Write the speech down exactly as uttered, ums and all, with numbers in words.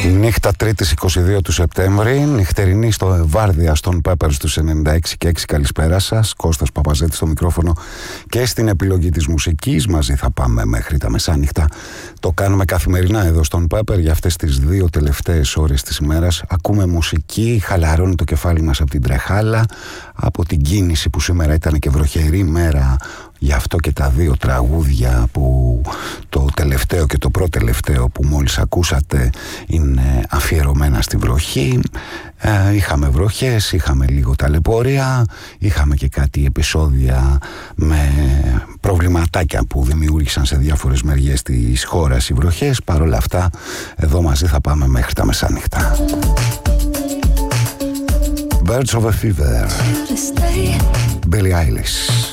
Νύχτα Τρίτης είκοσι δύο του Σεπτέμβρη, νυχτερινή στο Βάρδια στον Πέπερ στους ενενήντα έξι και έξι. Καλησπέρα σας, Κώστας Παπαζέτης στο μικρόφωνο και στην επιλογή της μουσικής. Μαζί θα πάμε μέχρι τα μεσάνυχτα. Το κάνουμε καθημερινά εδώ στον Πέπερ για αυτές τις δύο τελευταίες ώρες της ημέρας. Ακούμε μουσική, χαλαρώνει το κεφάλι μας από την τρεχάλα, από την κίνηση που σήμερα ήταν και βροχερή μέρα. Γι' αυτό και τα δύο τραγούδια που το τελευταίο και το προτελευταίο που μόλις ακούσατε είναι αφιερωμένα στη βροχή. Ε, είχαμε βροχές, είχαμε λίγο ταλαιπωρία, είχαμε και κάτι επεισόδια με προβληματάκια που δημιούργησαν σε διάφορες μεριές της χώρας οι βροχές. Παρ' όλα αυτά, εδώ μαζί θα πάμε μέχρι τα μεσάνυχτα. Birds of a Feather, Billie Eilish.